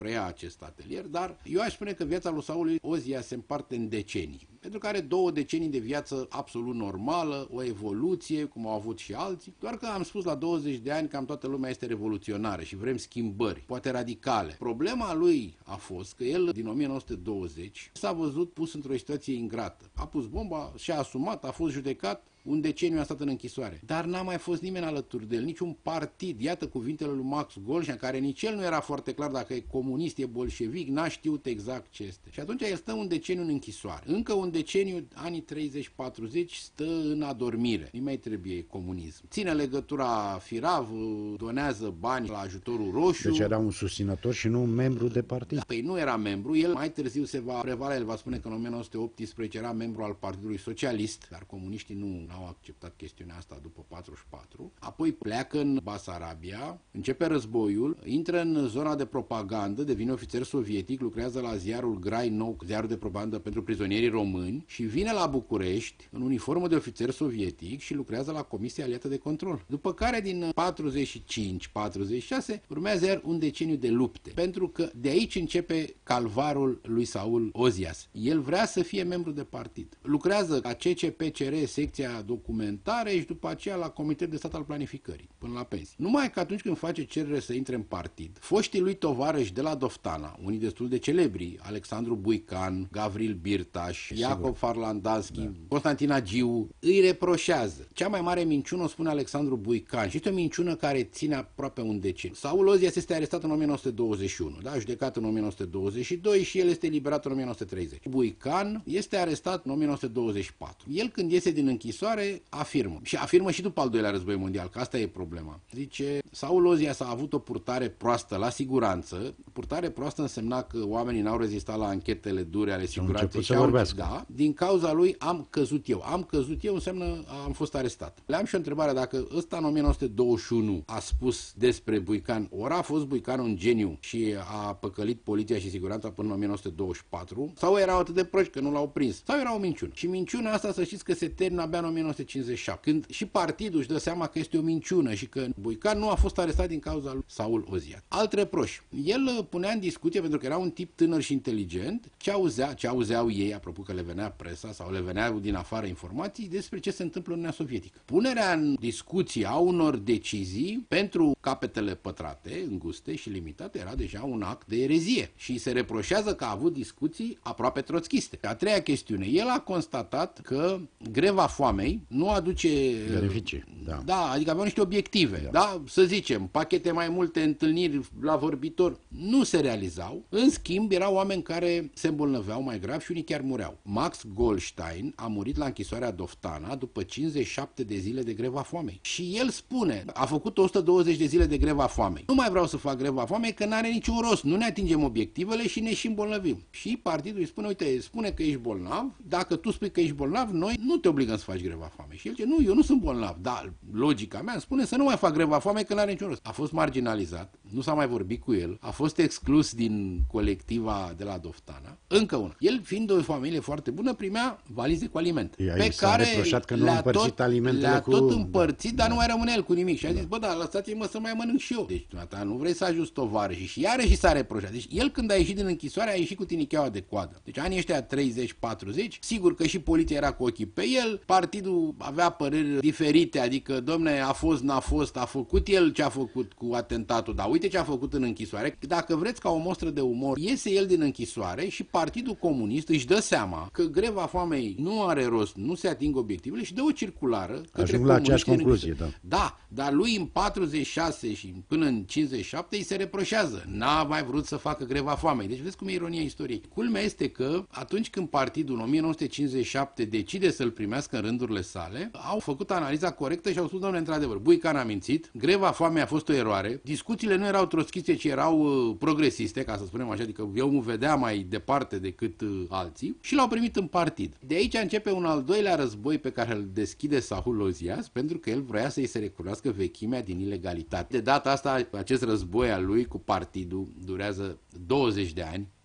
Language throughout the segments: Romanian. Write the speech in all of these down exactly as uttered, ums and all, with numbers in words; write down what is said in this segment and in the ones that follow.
preia acest atelier, dar eu aș spune că viața lui Saul Ozias se împarte în decenii, pentru că are două decenii de viață absolut normală, o evoluție, cum au avut și alții, doar că am spus la douăzeci de ani cam toată lumea este revoluționară și vrem schimbări, poate radicale. Problema lui a fost că el din o mie nouă sute douăzeci s-a văzut pus într-o situație ingrată. A pus bomba, și-a asumat, a fost judecat, un deceniu a stat în închisoare. Dar n-a mai fost nimeni alături de el, niciun partid. Iată cuvintele lui Max Golșan, care nici el nu era foarte clar dacă e comunist, e bolșevic, n-a știut exact ce este. Și atunci el stă un deceniu în închisoare. Încă un deceniu, anii treizeci patruzeci, stă în adormire. Nu mai trebuie comunism. Ține legătura firav, donează bani la ajutorul roșu. Deci era un susținător și nu un membru de partid. Da, păi nu era membru, el mai târziu se va prevala, el va spune că în o mie nouă sute optsprezece era membru al Partidului Socialist, dar comuniștii nu au acceptat chestiunea asta după patruzeci și patru, apoi pleacă în Basarabia, începe războiul, intră în zona de propagandă, devine ofițer sovietic, lucrează la ziarul Grai Nou, ziarul de propagandă pentru prizonierii români, și vine la București în uniformă de ofițer sovietic și lucrează la Comisia Aliată de Control. După care din patruzeci și cinci patruzeci și șase urmează iar un deceniu de lupte, pentru că de aici începe calvarul lui Saul Ozias. El vrea să fie membru de partid. Lucrează la C C P C R, secția documentare, și după aceea la Comitetul de Stat al Planificării, până la pensii. Numai că atunci când face cerere să intre în partid, foștii lui tovarăși de la Doftana, unii destul de celebri, Alexandru Buican, Gavril Birtaș, Iacob Farlandanski, da. Constantin Agiu, îi reproșează. Cea mai mare minciună o spune Alexandru Buican și este o minciună care ține aproape un deceniu. Saul Ozias este arestat în o mie nouă sute douăzeci și unu, da? Judecat în o mie nouă sute douăzeci și doi și el este eliberat în o mie nouă sute treizeci. Buican este arestat în o mie nouă sute douăzeci și patru. El când iese din închisoare afirmă, și afirmă și după al doilea război mondial, că asta e problema. Zice, Saul Ozias a avut o purtare proastă la siguranță. Purtare proastă însemna că oamenii n-au rezistat la anchetele dure ale siguranței și au, da, din cauza lui am căzut eu. Am căzut eu înseamnă am fost arestat. Le-am și o întrebare, dacă ăsta în o mie nouă sute douăzeci și unu a spus despre Buican, ori a fost Buican un geniu și a păcălit poliția și siguranța până în o mie nouă sute douăzeci și patru, sau erau atât de proști că nu l-au prins, sau era o minciună. Și minciuna asta, să știți că se termină abia în o mie nouă sute cincizeci și șapte, când și partidul își dă seama că este o minciună și că Buican nu a fost arestat din cauza lui Saul Ozias. Alt reproș. El punea în discuție, pentru că era un tip tânăr și inteligent, ce auzea, ce auzeau ei, apropo că le venea presa sau le veneau din afară informații despre ce se întâmplă în Uniunea Sovietică. Punerea în discuție a unor decizii pentru capetele pătrate, înguste și limitate era deja un act de erezie și se reproșează că a avut discuții aproape troțchiste. A treia chestiune. El a constatat că greva foamei nu aduce beneficii. Da. Da, adică aveau niște obiective. Da. Da, să zicem, pachete mai multe, întâlniri la vorbitor, nu se realizau. În schimb, erau oameni care se îmbolnăveau mai grav și unii chiar mureau. Max Goldstein a murit la închisoarea Doftana după cincizeci și șapte de zile de greva foamei. Și el spune, a făcut o sută douăzeci de zile de greva foamei. Nu mai vreau să fac greva foamei că n-are niciun rost. Nu ne atingem obiectivele și ne și îmbolnăvim. Și partidul îi spune, uite, spune că ești bolnav, dacă tu spui că ești bolnav, noi nu te obligăm să faci greva foamei. Și el zice, nu, eu nu sunt bolnav. Dar logica mea îmi spune să nu mai fac greva foamei că n-are niciun rost. A fost marginalizat, nu s-a mai vorbit cu el, a fost exclus din colectiva de la Doftana. Încă una. El, fiind o familie foarte bună, primea valize cu alimente. Ea, pe care că nu le-a tot, alimentele le-a cu... tot împărțit, dar da. nu mai rămâne el cu nimic. Și a zis, bă, da, lăsați-mă să mai mănânc și eu. Deci, ta, nu vrei să ajuți tovarășii. Și iarăși s-a reproșat. Deci, el când a ieșit din închisoare, a ieșit cu tinicheaua de coadă. Deci, anii ăștia treizeci patruzeci, sigur că și poliția era cu ochii pe el, partidul avea păreri diferite, adică, domne, a fost, n-a fost, a făcut el ce a făcut cu atentatul, dar uite ce a făcut în închisoare. Dacă vreți, ca o mostră de umor, iese el din închisoare și Partidul Comunist își dă seama că greva foamei nu are rost, nu se ating obiectivele și dă o circulară. Ajung la aceeași concluzie, da. Da, dar lui în patruzeci și șase și până în cincizeci și șapte îi se reproșează. N-a mai vrut să facă greva foamei. Deci vezi cum e ironia istoriei. Culmea este că atunci când partidul în o mie nouă sute cincizeci și șapte decide să-l primească în rândurile sale, au făcut analiza corectă și au spus, domnule, într-adevăr, Buican a mințit, greva foamei a fost o eroare, discuțiile nu erau trotschiste, ci erau uh, progresiste, ca să spunem așa, adică eu mă vedea mai departe decât uh, alții și l-au primit în partid. De aici începe un al doilea război pe care îl deschide Saul Ozias, pentru că el vrea să-i se recunoască vechimea din ilegalitate. De data asta, acest război al lui cu partidul durează douăzeci de ani.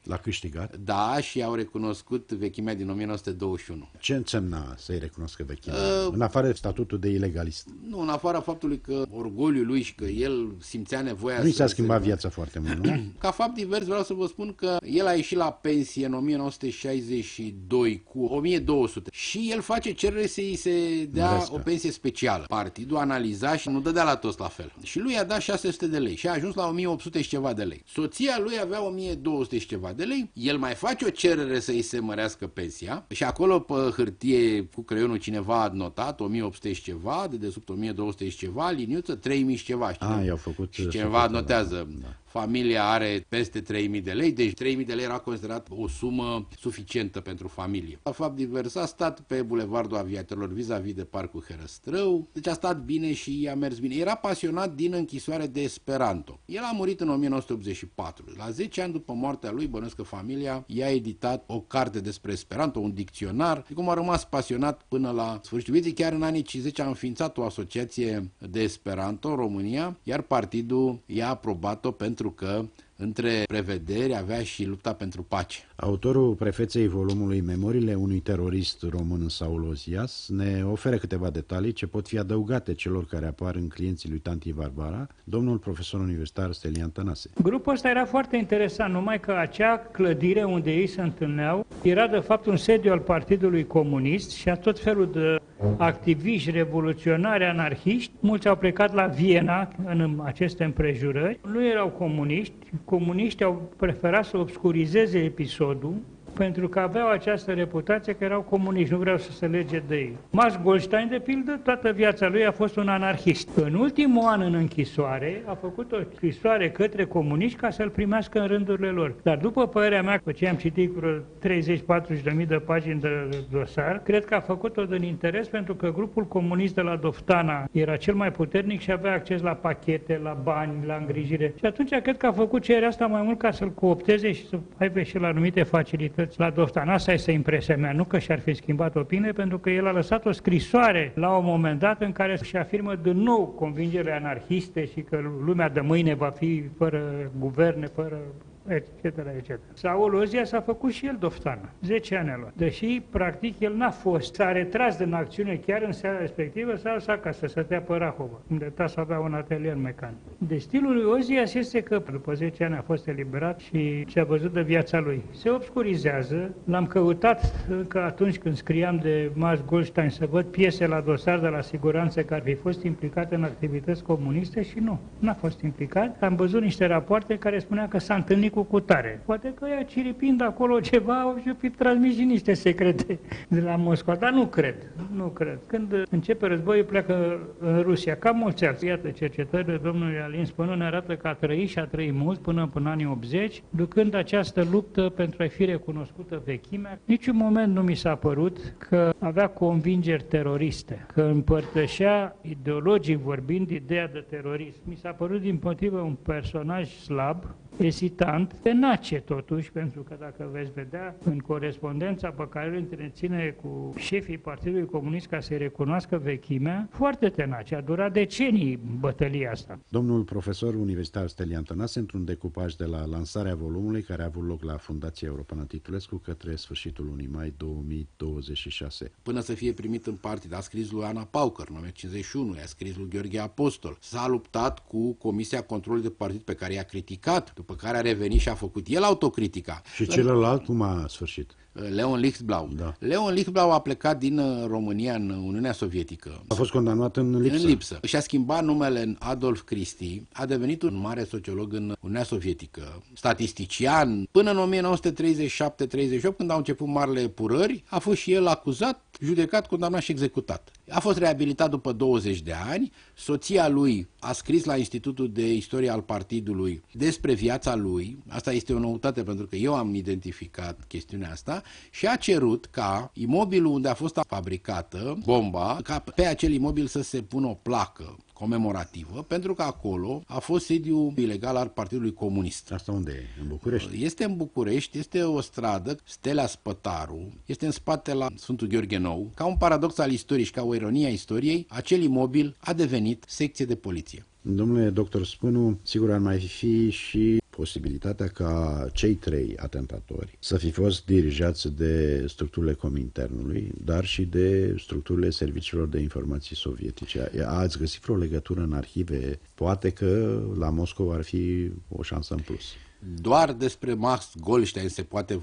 L-a câștigat? Da, și au recunoscut vechimea din o mie nouă sute douăzeci și unu. Ce însemna să-i recunoscă vechimea? Uh, în afară de statutul de ilegalist. Nu, în afara faptului că orgoliul lui și că el simțea nevoia... Nu i s-a schimbat se... viața foarte mult, nu? Ca fapt divers vreau să vă spun că el a ieșit la pensie în o mie nouă sute șaizeci și doi cu o mie două sute și el face cerere să-i se dea Mărescă. o pensie specială. Partidul analiza și nu dădea la toți la fel. Și lui a dat șase sute de lei și a ajuns la o mie opt sute și ceva de lei. Soția lui avea o mie două sute și ceva de lei. El mai face o cerere să-i se mărească pensia și acolo pe hârtie cu creionul cineva a notat o mie opt sute și ceva, de desubt o mie două sute și ceva, liniuță trei mii și ceva. Știi? A, i-au făcut, și cineva notează. Da. Familia are peste trei mii de lei, deci trei mii de lei era considerat o sumă suficientă pentru familie. La fapt divers a stat pe Bulevardul Aviatorilor vis-a-vis de Parcul Herăstrău, deci a stat bine și i-a mers bine. Era pasionat din închisoare de Esperanto. El a murit în o mie nouă sute optzeci și patru. La zece ani după moartea lui, bănuiesc că familia i-a editat o carte despre Esperanto, un dicționar, și cum a rămas pasionat până la sfârșitul vieții. Chiar în anii cincizeci a înființat o asociație de Esperanto în România, iar partidul i-a aprobat-o pentru că între prevederi avea și lupta pentru pace. Autorul prefeței volumului Memoriile unui terorist român, Saul Ozias, ne oferă câteva detalii ce pot fi adăugate celor care apar în Clienții lui Tanti Barbara, domnul profesor universitar Stelian Tănase. Grupul ăsta era foarte interesant, numai că acea clădire unde ei se întâlneau era de fapt un sediu al Partidului Comunist și a tot felul de activiști, revoluționari, anarhiști. Mulți au plecat la Viena în aceste împrejurări. Nu erau comuniști. Comuniștii au preferat să obscurizeze episodul pentru că aveau această reputație că erau comuniști, nu vreau să se lege de ei. Max Goldstein, de pildă, toată viața lui a fost un anarhist. În ultimul an în închisoare a făcut o scrisoare către comuniști ca să-l primească în rândurile lor. Dar după părerea mea, după ce am citit vreo treizeci patruzeci de mii de pagini de dosar, cred că a făcut-o din interes pentru că grupul comunist de la Doftana era cel mai puternic și avea acces la pachete, la bani, la îngrijire. Și atunci cred că a făcut cererea asta mai mult ca să-l coopteze și să aibă și la anumite facilități la Doftana. Asta este impresia mea, nu că și-ar fi schimbat opinie, pentru că el a lăsat o scrisoare la un moment dat în care și afirmă din nou convingerile anarhiste și că lumea de mâine va fi fără guverne, fără et cetera et cetera. Saul Ozias a făcut și el Doftana, zece ani a luat. Deși, practic, el n-a fost, s-a retras din acțiune chiar în seara respectivă, s-a dus acasă să stătea pe Rahova, unde tasa avea un atelier mecanic. De stilul lui Ozias este că după zece ani a fost eliberat și ce a văzut de viața lui. Se obscurizează, l-am căutat încă atunci când scriam de Max Goldstein să văd piese la dosar de la siguranță care ar fi fost implicat în activități comuniste și nu, n-a fost implicat. Am văzut niște rapoarte care spunea că s-a întâlnit cu cutare. Poate că ea ciripind acolo ceva au fi transmis și niște secrete de la Moscova, dar nu cred, nu cred. Când începe războiul pleacă în Rusia, ca mulți alții. Iată, cercetările domnului Alin Spănu ne arată că a trăit și a trăit mult până în anii optzeci, ducând această luptă pentru a fi recunoscută vechimea. Niciun moment nu mi s-a părut că avea convingeri teroriste, că împărtășea ideologic vorbind ideea de terorism. Mi s-a părut din motivă un personaj slab, ezitant, tenace totuși, pentru că dacă veți vedea în corespondența pe care îl întreține cu șefii Partidului Comunist ca să-i recunoască vechimea, foarte tenace, a durat decenii bătălia asta. Domnul profesor universitar Stelian Tănase, într-un decupaj de la lansarea volumului care a avut loc la Fundația Europeană Titulescu către sfârșitul lunii mai două mii douăzeci și șase. Până să fie primit în partid, a scris lui Ana Paucăr, în o mie nouă sute cincizeci și unu, a scris lui Gheorghe Apostol, s-a luptat cu Comisia Controlului de Partid pe care i-a criticat, după care a revenit și a făcut el autocritica. Și celălalt cum a sfârșit? Leon Lichtblau. Da. Leon Lichtblau a plecat din România în Uniunea Sovietică. A fost condamnat în lipsă. În lipsă. Și-a schimbat numele în Adolf Christie, a devenit un mare sociolog în Uniunea Sovietică, statistician. Până în o mie nouă sute treizeci și șapte treizeci și opt, când au început marile epurări, a fost și el acuzat, judecat, condamnat și executat. A fost reabilitat după douăzeci de ani, soția lui a scris la Institutul de Istorie al Partidului despre viața lui, asta este o noutate pentru că eu am identificat chestiunea asta, și a cerut ca imobilul unde a fost fabricată bomba, ca pe acel imobil să se pună o placă comemorativă, pentru că acolo a fost sediu ilegal al Partidului Comunist. Asta unde e? În București? Este în București, este o stradă, Stelea Spătaru, este în spate la Sfântul Gheorghe Nou. Ca un paradox al istoriei și ca o ironie a istoriei, acel imobil a devenit secție de poliție. Domnule doctor Spânu, sigur ar mai fi și posibilitatea ca cei trei atentatori să fi fost dirijați de structurile Cominternului, dar și de structurile serviciilor de informații sovietice. Ați găsit vreo legătură în arhive? Poate că la Moscova ar fi o șansă în plus. Doar despre Max Goldstein se poate